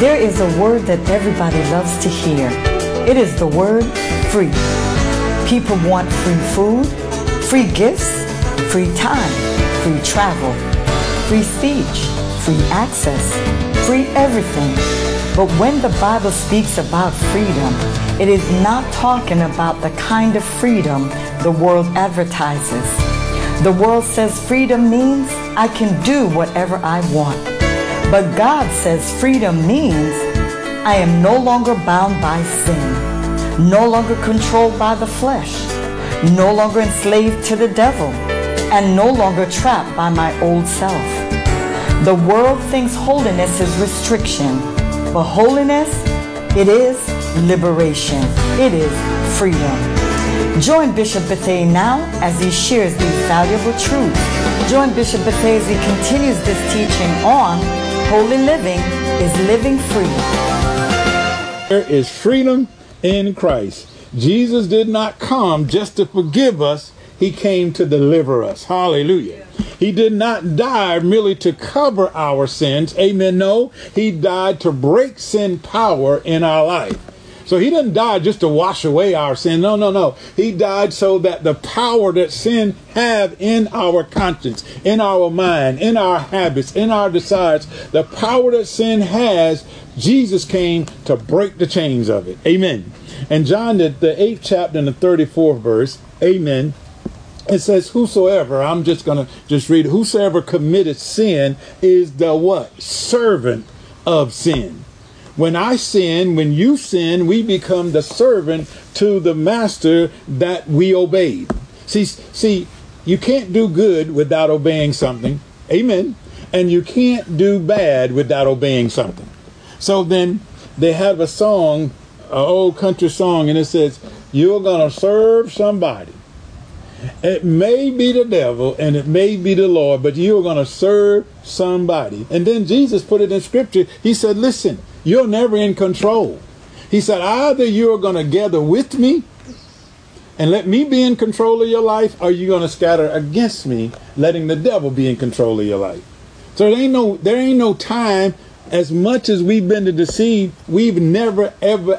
There is a word that everybody loves to hear. It is the word free. People want free food, free gifts, free time, free travel, free speech, free access, free everything. But when the Bible speaks about freedom, it is not talking about the kind of freedom the world advertises. The world says freedom means I can do whatever I want. But God says freedom means I am no longer bound by sin, no longer controlled by the flesh, no longer enslaved to the devil, and no longer trapped by my old self. The world thinks holiness is restriction, but holiness, it is liberation. It is freedom. Join Bishop Bethea now as he shares these valuable truths. Join Bishop Bethea as he continues this teaching on holy living is living free. There is freedom in Christ. Jesus did not come just to forgive us. He came to deliver us. Hallelujah. He did not die merely to cover our sins. Amen. No, he died to break sin power in our life. So he didn't die just to wash away our sin. No. He died so that the power that sin have in our conscience, in our mind, in our habits, in our desires, the power that sin has, Jesus came to break the chains of it. Amen. And John, the 8th chapter and the 34th verse, amen, it says, whosoever, I'm just going to read, whosoever committed sin is the what? Servant of sin. When I sin, when you sin, we become the servant to the master that we obeyed. See, you can't do good without obeying something. Amen. And you can't do bad without obeying something. So then they have a song, an old country song, and it says, you're going to serve somebody. It may be the devil and it may be the Lord, but you're going to serve somebody. And then Jesus put it in scripture. He said, listen, you're never in control. He said, either you're going to gather with me and let me be in control of your life, or you're going to scatter against me, letting the devil be in control of your life. So there ain't no time. As much as we've been to deceive, we've never, ever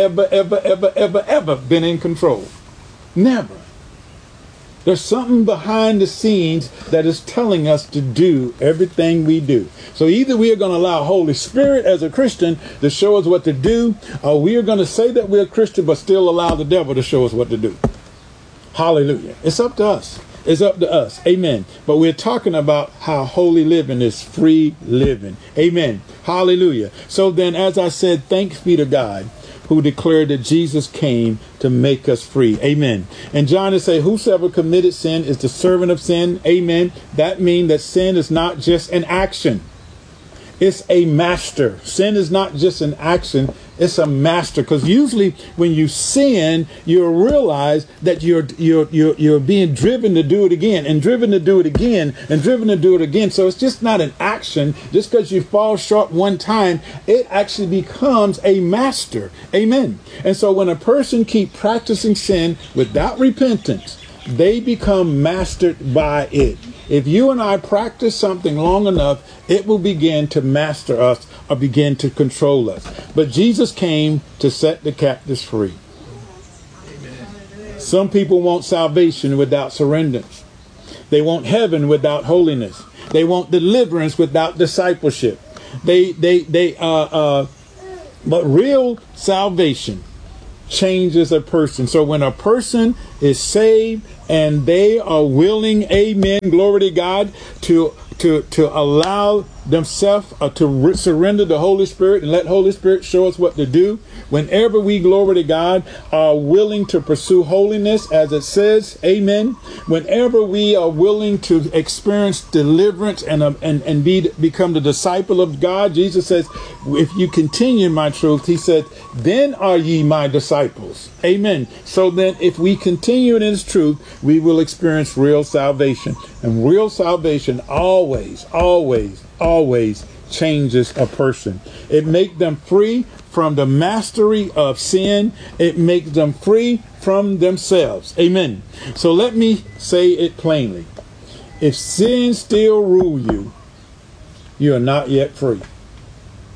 been in control. Never. There's something behind the scenes that is telling us to do everything we do. So either we are going to allow Holy Spirit as a Christian to show us what to do, or we are going to say that we're a Christian but still allow the devil to show us what to do. Hallelujah. It's up to us. It's up to us. Amen. But we're talking about how holy living is free living. Amen. Hallelujah. So then, as I said, thanks be to God who declared that Jesus came to make us free. Amen. And John is saying, whosoever committed sin is the servant of sin. Amen. That means that sin is not just an action. It's a master. Sin is not just an action. It's a master. Because usually when you sin, you'll realize that you're being driven to do it again and driven to do it again and driven to do it again. So it's just not an action. Just because you fall short one time, it actually becomes a master. Amen. And so when a person keeps practicing sin without repentance, they become mastered by it. If you and I practice something long enough, it will begin to master us or begin to control us. But Jesus came to set the captives free. Amen. Some people want salvation without surrenderance. They want heaven without holiness. They want deliverance without discipleship. But real salvation changes a person. So when a person is saved and they are willing, amen, glory to God, to allow themselves to surrender the Holy Spirit and let Holy Spirit show us what to do. Whenever we, glory to God, are willing to pursue holiness, as it says, amen. Whenever we are willing to experience deliverance and become the disciple of God, Jesus says, if you continue in my truth, he said, then are ye my disciples. Amen. So then if we continue in his truth, we will experience real salvation. And real salvation always changes a person. It makes them free from the mastery of sin. It makes them free from themselves. Amen. So let me say it plainly. If sin still rule you, you are not yet free.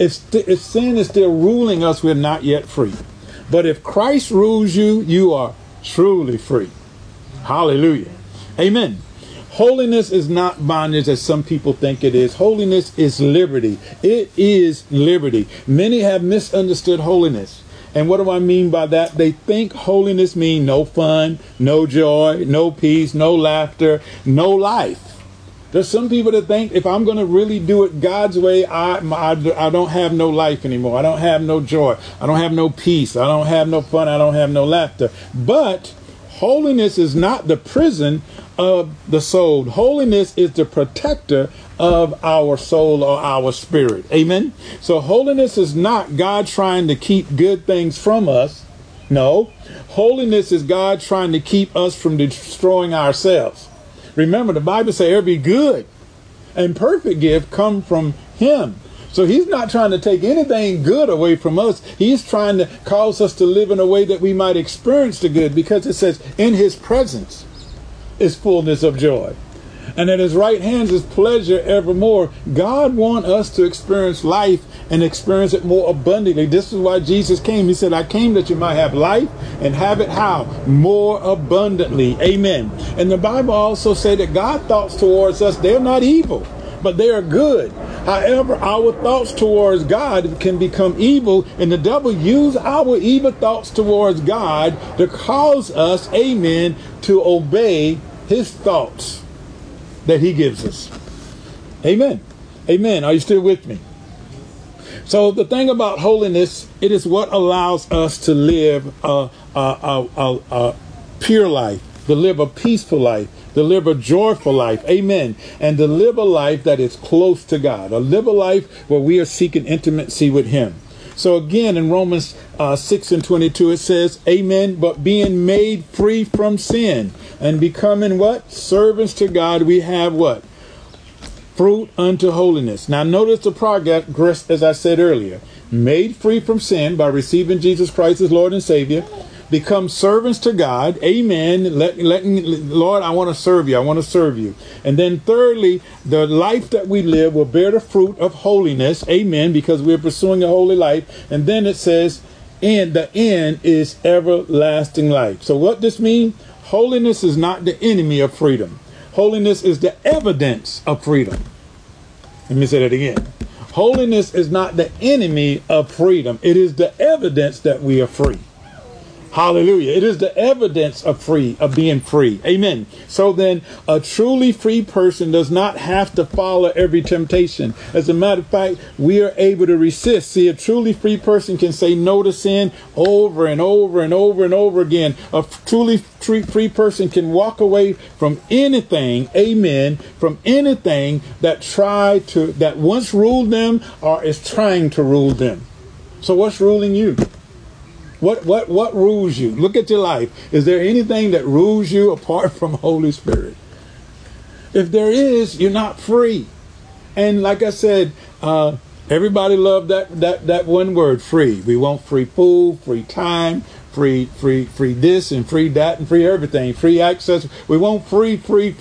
If sin is still ruling us, we're not yet free. But if Christ rules you, you are truly free. Hallelujah. Amen. Holiness is not bondage as some people think it is. Holiness is liberty. It is liberty. Many have misunderstood holiness. And what do I mean by that? They think holiness means no fun, no joy, no peace, no laughter, no life. There's some people that think if I'm going to really do it God's way, I don't have no life anymore. I don't have no joy. I don't have no peace. I don't have no fun. I don't have no laughter. But holiness is not the prison of the soul. Holiness is the protector of our soul or our spirit. Amen. So holiness is not God trying to keep good things from us. No, holiness is God trying to keep us from destroying ourselves. Remember, the Bible says every good and perfect gift come from him. So he's not trying to take anything good away from us. He's trying to cause us to live in a way that we might experience the good, because it says in his presence is fullness of joy, and at his right hand is pleasure evermore. God wants us to experience life and experience it more abundantly. This is why Jesus came. He said, I came that you might have life and have it how? More abundantly. Amen. And the Bible also said that God's thoughts towards us, they're not evil, but they are good. However, our thoughts towards God can become evil, and the devil uses our evil thoughts towards God to cause us, amen, to obey his thoughts that he gives us. Amen. Amen. Are you still with me? So the thing about holiness, it is what allows us to live a pure life, to live a peaceful life, to live a joyful life. Amen. And to live a life that is close to God, to live a life where we are seeking intimacy with him. So again, in Romans 6:22, it says, amen, but being made free from sin and becoming what? Servants to God, we have what? Fruit unto holiness. Now notice the progress, as I said earlier. Made free from sin by receiving Jesus Christ as Lord and Savior. Become servants to God. Amen. Lord, I want to serve you. I want to serve you. And then thirdly, the life that we live will bear the fruit of holiness. Amen. Because we're pursuing a holy life. And then it says, and the end is everlasting life. So what this means? Holiness is not the enemy of freedom. Holiness is the evidence of freedom. Let me say that again. Holiness is not the enemy of freedom. It is the evidence that we are free. Hallelujah. It is the evidence of being free. Amen. So then a truly free person does not have to follow every temptation. As a matter of fact, we are able to resist. See, a truly free person can say no to sin over and over and over and over again. A truly free person can walk away from anything, amen, from anything that once ruled them or is trying to rule them. So what's ruling you? What rules you? Look at your life. Is there anything that rules you apart from Holy Spirit? If there is, you're not free. And like I said, everybody loved that one word, free. We want free food, free time, free this and free that and free everything, free access. We want free.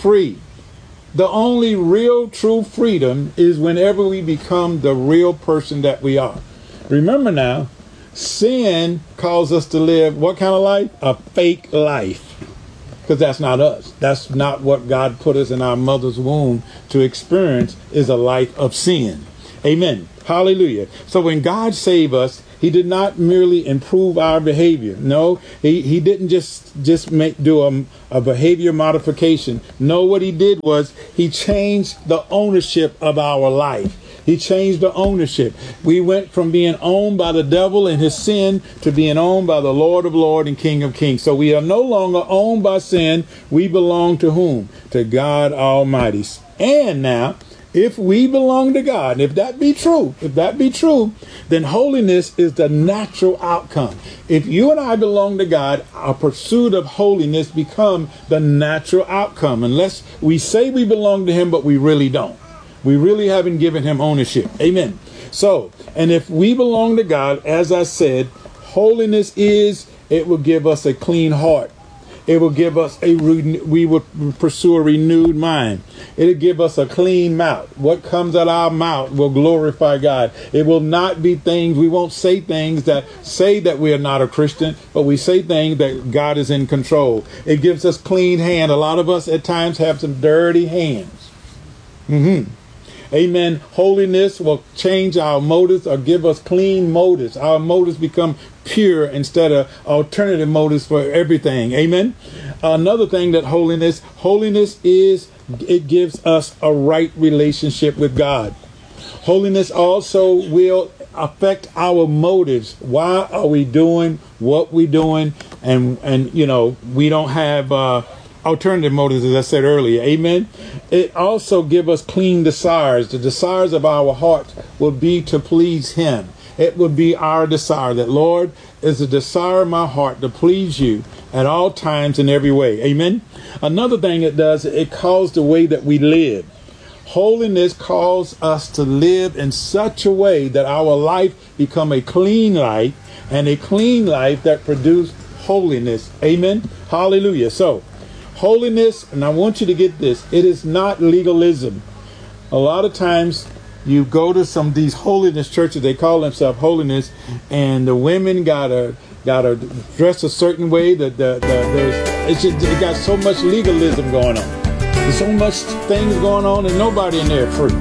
The only real true freedom is whenever we become the real person that we are. Remember now, sin calls us to live what kind of life? A fake life. Because that's not us. That's not what God put us in our mother's womb to experience, is a life of sin. Amen. Hallelujah. So when God saved us, he did not merely improve our behavior. No, he didn't just do a behavior modification. No, what he did was he changed the ownership of our life. He changed the ownership. We went from being owned by the devil and his sin to being owned by the Lord of Lords and King of Kings. So we are no longer owned by sin. We belong to whom? To God Almighty. And now, if we belong to God, and if that be true, then holiness is the natural outcome. If you and I belong to God, our pursuit of holiness become the natural outcome. Unless we say we belong to him, but we really don't. We really haven't given him ownership. Amen. So, and if we belong to God, as I said, holiness it will give us a clean heart. It will give us we will pursue a renewed mind. It'll give us a clean mouth. What comes out of our mouth will glorify God. It will not be things, we won't say things that say that we are not a Christian, but we say things that God is in control. It gives us clean hand. A lot of us at times have some dirty hands. Amen. Holiness will change our motives or give us clean motives. Our motives become pure instead of alternative motives for everything. Amen. Another thing that holiness is, it gives us a right relationship with God. Holiness also will affect our motives. Why are we doing what we're doing? And you know, we don't have alternative motives, as I said earlier. Amen. It also gives us clean desires. The desires of our heart will be to please Him. It would be our desire that, Lord, is a desire of my heart to please you at all times in every way. Amen. Another thing it does, it calls the way that we live. Holiness calls us to live in such a way that our life become a clean life, and a clean life that produces holiness. Amen. Hallelujah. So, holiness, and I want you to get this, it is not legalism. A lot of times you go to some of these holiness churches, they call themselves holiness, and the women gotta dress a certain way. It got so much legalism going on. There's so much things going on, and nobody in there free.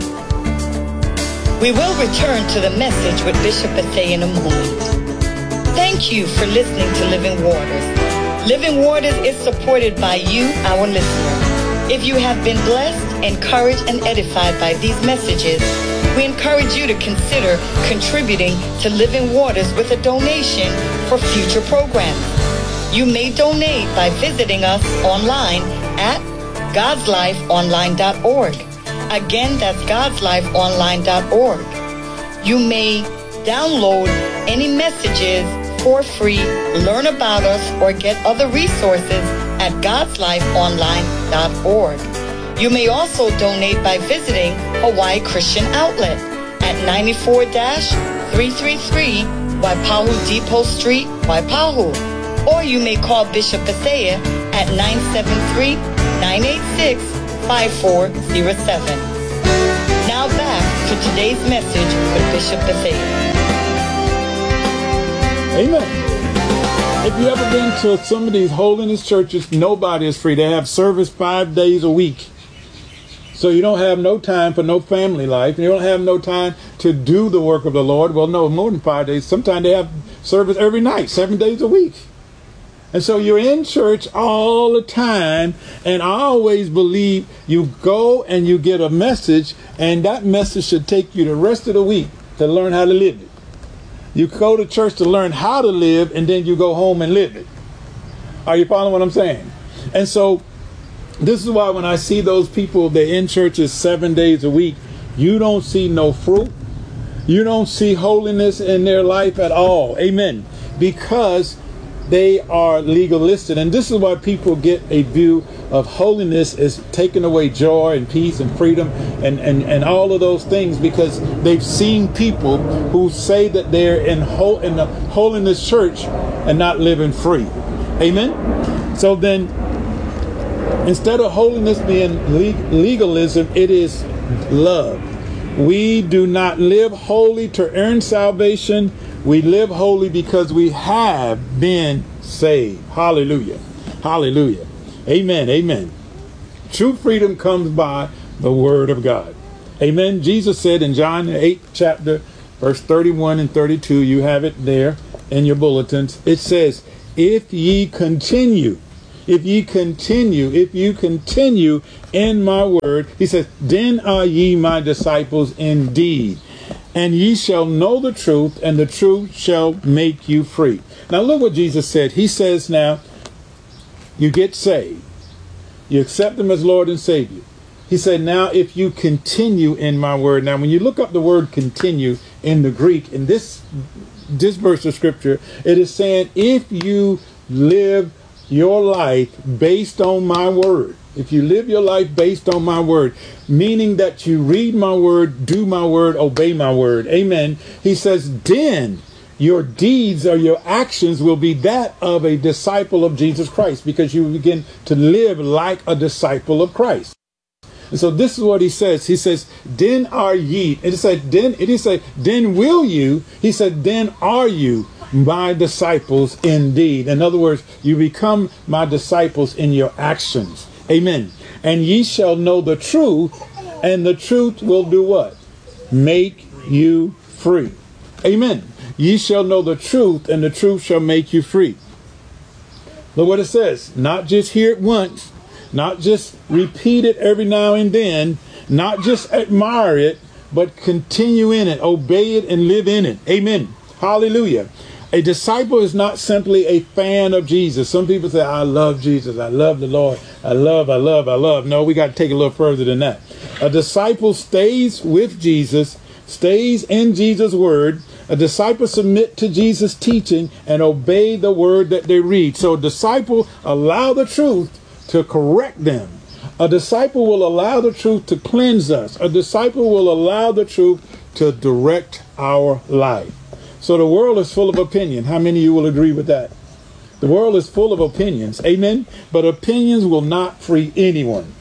We will return to the message with Bishop Bethea in a moment. Thank you for listening to Living Waters. Living Waters is supported by you, our listener. If you have been blessed, encouraged, and edified by these messages, we encourage you to consider contributing to Living Waters with a donation for future programs. You may donate by visiting us online at godslifeonline.org. Again, that's godslifeonline.org. You may download any messages for free, learn about us, or get other resources at godslifeonline.org. You may also donate by visiting Hawaii Christian Outlet at 94-333 Waipahu Depot Street, Waipahu. Or you may call Bishop Bethea at 973-986-5407. Now back to today's message with Bishop Bethea. Amen. If you ever been to some of these holiness churches, nobody is free. They have service 5 days a week. So you don't have no time for no family life. You don't have no time to do the work of the Lord. Well, no, more than 5 days. Sometimes they have service every night, 7 days a week. And so you're in church all the time. And I always believe you go and you get a message, and that message should take you the rest of the week to learn how to live it. You go to church to learn how to live, and then you go home and live it. Are you following what I'm saying? And so this is why when I see those people, they're in churches 7 days a week, you don't see no fruit. You don't see holiness in their life at all. Amen. Because they are legalistic. And this is why people get a view of holiness as taking away joy and peace and freedom and all of those things, because they've seen people who say that they're in the holiness church and not living free. Amen. So then, instead of holiness being legalism, it is love. We do not live holy to earn salvation. We live holy because we have been saved. Hallelujah. Hallelujah. Amen. Amen. True freedom comes by the word of God. Amen. Jesus said in John 8 chapter, verse 31 and 32, you have it there in your bulletins. It says, if you continue in my word, he says, then are ye my disciples indeed. And ye shall know the truth, and the truth shall make you free. Now look what Jesus said. He says now, you get saved. You accept him as Lord and Savior. He said, now if you continue in my word. Now when you look up the word continue in the Greek, in this verse of scripture, it is saying, if you live your life based on my word. If you live your life based on my word, meaning that you read my word, do my word, obey my word. Amen. He says, then your deeds or your actions will be that of a disciple of Jesus Christ, because you begin to live like a disciple of Christ. And so this is what he says. He says, then are ye. And it didn't say, then will you. He said, then are you my disciples indeed. In other words, you become my disciples in your actions. Amen. And ye shall know the truth, and the truth will do what? Make you free. Amen. Ye shall know the truth, and the truth shall make you free. Look what it says. Not just hear it once, not just repeat it every now and then, not just admire it, but continue in it, obey it, and live in it. Amen. Hallelujah. A disciple is not simply a fan of Jesus. Some people say, I love Jesus. I love the Lord. I love. No, we got to take it a little further than that. A disciple stays with Jesus, stays in Jesus' word. A disciple submit to Jesus' teaching and obey the word that they read. So a disciple allow the truth to correct them. A disciple will allow the truth to cleanse us. A disciple will allow the truth to direct our life. So the world is full of opinion. How many of you will agree with that? The world is full of opinions. Amen. But opinions will not free anyone.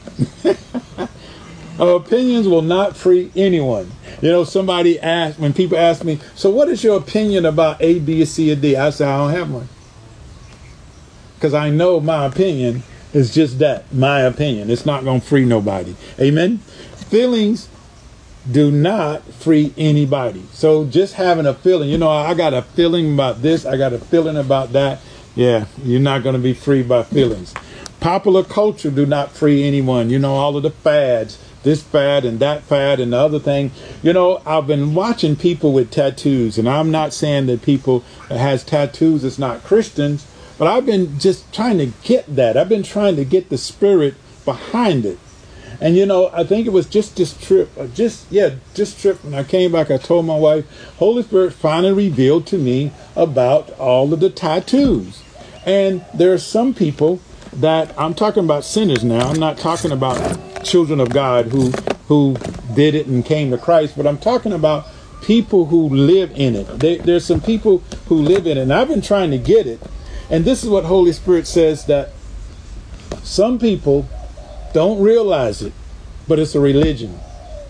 Opinions will not free anyone. You know, when people ask me, so what is your opinion about A, B, C, or D? I say, I don't have one. Because I know my opinion is just that, my opinion. It's not going to free nobody. Amen. Feelings do not free anybody. So just having a feeling, I got a feeling about this, I got a feeling about that. Yeah, you're not going to be free by feelings. Popular culture do not free anyone. All of the fads, this fad and that fad and the other thing. I've been watching people with tattoos, and I'm not saying that people that has tattoos is not Christians, but I've been just trying to get that. I've been trying to get the spirit behind it. And, I think it was just this trip, when I came back, I told my wife, Holy Spirit finally revealed to me about all of the tattoos. And there are some people that, I'm talking about sinners now. I'm not talking about children of God who did it and came to Christ, but I'm talking about people who live in it. There's some people who live in it, and I've been trying to get it. And this is what Holy Spirit says, that some people don't realize it, but it's a religion.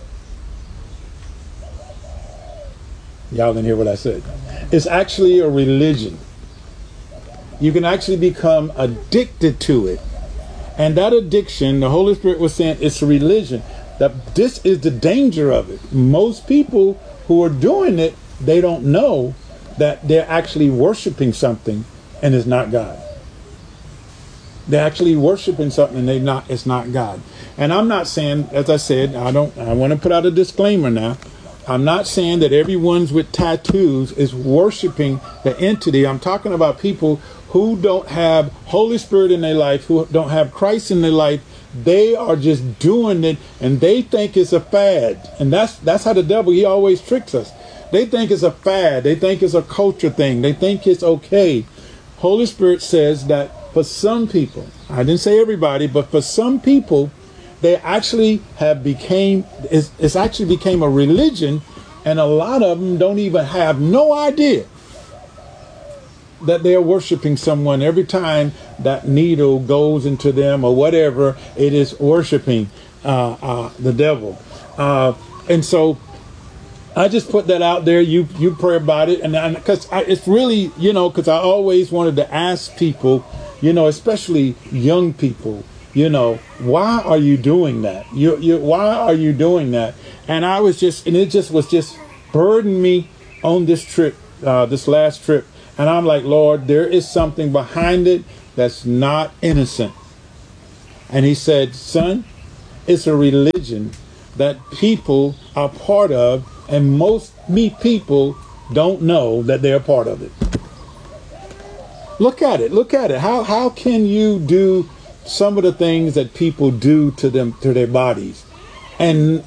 Y'all didn't hear what I said. It's actually a religion. You can actually become addicted to it. And that addiction, the Holy Spirit was saying, it's a religion. That this is the danger of it. Most people who are doing it, they don't know that they're actually worshiping something and it's not God. They're actually worshiping something and it's not God. And I'm not saying, as I said, I want to put out a disclaimer now. I'm not saying that everyone's with tattoos is worshiping the entity. I'm talking about people who don't have Holy Spirit in their life, who don't have Christ in their life. They are just doing it and they think it's a fad. And that's how the devil, he always tricks us. They think it's a fad. They think it's a culture thing. They think it's okay. Holy Spirit says that for some people, I didn't say everybody, but for some people, they actually it's actually became a religion, and a lot of them don't even have no idea that they're worshiping someone. Every time that needle goes into them or whatever, it is worshiping the devil. And so I just put that out there. You pray about it, and because it's really, because I always wanted to ask people, especially young people, why are you doing that? Why are you doing that? And it was just burdened me on this trip, this last trip. And I'm like, Lord, there is something behind it that's not innocent. And he said, son, it's a religion that people are part of, and most people don't know that they're part of it. Look at it. How can you do some of the things that people do to their bodies? And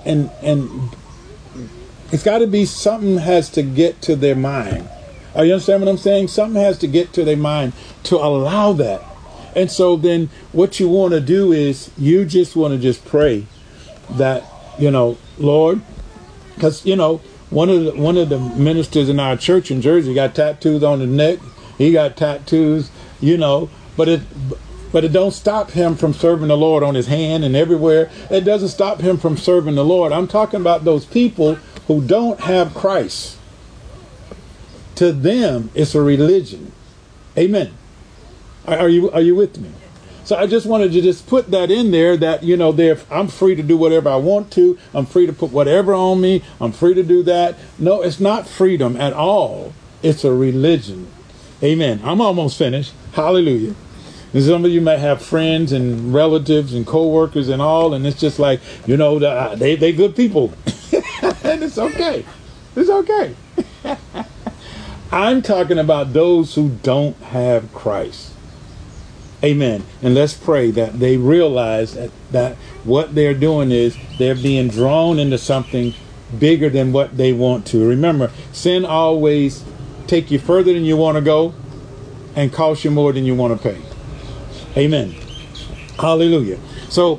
it's got to be something has to get to their mind. Are you understand what I'm saying? Something has to get to their mind to allow that. And so then what you want to do is you just want to just pray that, Lord, because, One of the ministers in our church in Jersey got tattoos on his neck. He got tattoos, but it don't stop him from serving the Lord on his hand and everywhere. It doesn't stop him from serving the Lord. I'm talking about those people who don't have Christ. To them, it's a religion. Amen. Are you with me? So I just wanted to just put that in there that, I'm free to do whatever I want to. I'm free to put whatever on me. I'm free to do that. No, it's not freedom at all. It's a religion. Amen. I'm almost finished. Hallelujah. And some of you might have friends and relatives and co-workers and all, and it's just like, they good people. And it's okay. It's okay. I'm talking about those who don't have Christ. Amen. And let's pray that they realize that what they're doing is they're being drawn into something bigger than what they want to. Remember, sin always take you further than you want to go and cost you more than you want to pay. Amen. Hallelujah. So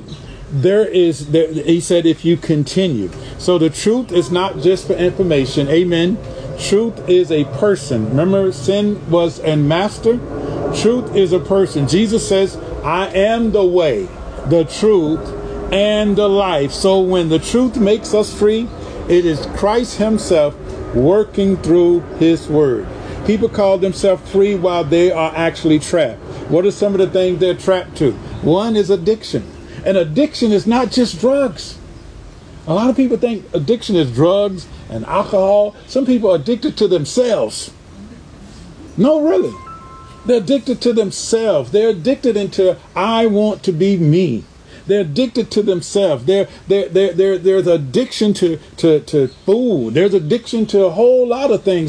he said, if you continue. So the truth is not just for information. Amen. Truth is a person. Remember, sin was a master. Truth is a person. Jesus says, I am the way, the truth, and the life. So when the truth makes us free, it is Christ himself working through his word. People call themselves free while they are actually trapped. What are some of the things they're trapped to? One is addiction. And addiction is not just drugs. A lot of people think addiction is drugs and alcohol. Some people are addicted to themselves. No, really. They're addicted to themselves. They're addicted into, I want to be me. They're addicted to themselves. There's addiction to food. There's addiction to a whole lot of things.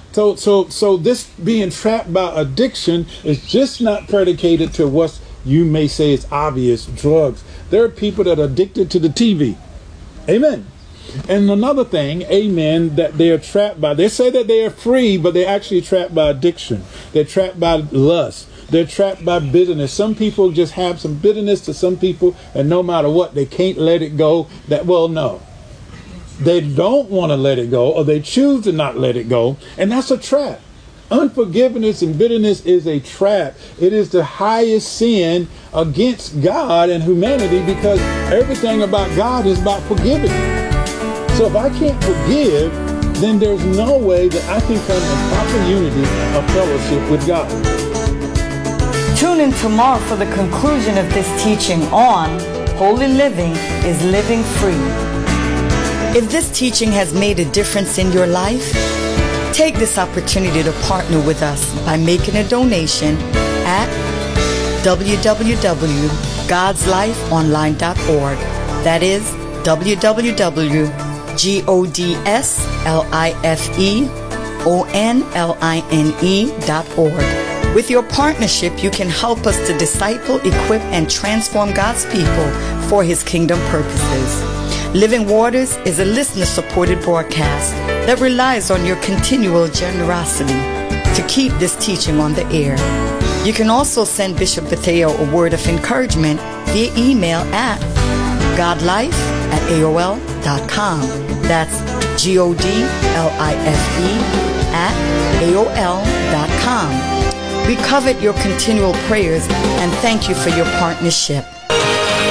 So this being trapped by addiction is just not predicated to what you may say is obvious drugs. There are people that are addicted to the TV. Amen. And another thing, amen, that they're trapped by. They say that they are free, but they're actually trapped by addiction. They're trapped by lust. They're trapped by bitterness. Some people just have some bitterness to some people, and no matter what, they can't let it go. No. They don't want to let it go, or they choose to not let it go, and that's a trap. Unforgiveness and bitterness is a trap. It is the highest sin against God and humanity, because everything about God is about forgiving. So if I can't forgive, then there's no way that I can come in proper unity of fellowship with God. Tune in tomorrow for the conclusion of this teaching on Holy Living is Living Free. If this teaching has made a difference in your life, take this opportunity to partner with us by making a donation at www.godslifeonline.org. That is www.godslifeonline.org. With your partnership, you can help us to disciple, equip, and transform God's people for His kingdom purposes. Living Waters is a listener-supported broadcast that relies on your continual generosity to keep this teaching on the air. You can also send Bishop Bethea a word of encouragement via email at godlife@aol.com. That's godlife@aol.com. We covet your continual prayers and thank you for your partnership.